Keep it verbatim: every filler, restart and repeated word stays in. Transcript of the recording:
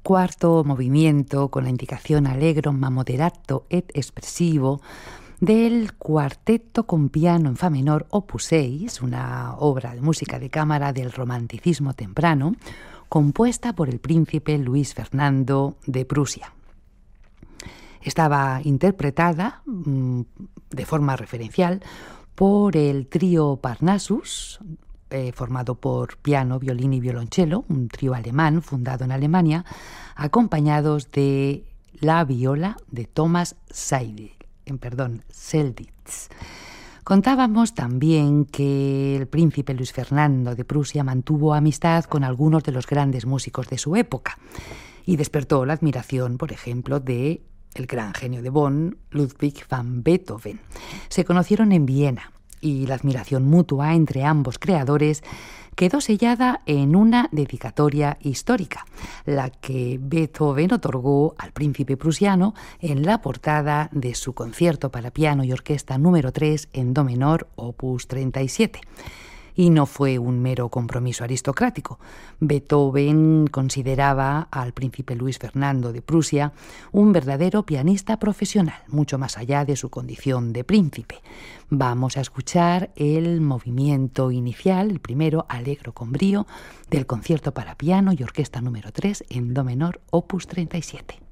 cuarto movimiento con la indicación allegro ma moderato et espressivo del cuarteto con piano en fa menor opus seis, una obra de música de cámara del romanticismo temprano, compuesta por el príncipe Luis Fernando de Prusia. Estaba interpretada mmm, de forma referencial por el trío Parnassus, eh, formado por piano, violín y violonchelo, un trío alemán fundado en Alemania, acompañados de la viola de Thomas Seidel, eh, perdón, Selditz. Contábamos también que el príncipe Luis Fernando de Prusia mantuvo amistad con algunos de los grandes músicos de su época y despertó la admiración, por ejemplo, de el gran genio de Bonn, Ludwig van Beethoven. Se conocieron en Viena y la admiración mutua entre ambos creadores quedó sellada en una dedicatoria histórica, la que Beethoven otorgó al príncipe prusiano en la portada de su concierto para piano y orquesta número tres en do menor, opus treinta y siete. Y no fue un mero compromiso aristocrático. Beethoven consideraba al príncipe Luis Fernando de Prusia un verdadero pianista profesional, mucho más allá de su condición de príncipe. Vamos a escuchar el movimiento inicial, el primero, allegro con brío, del concierto para piano y orquesta número tres en do menor, opus treinta y siete.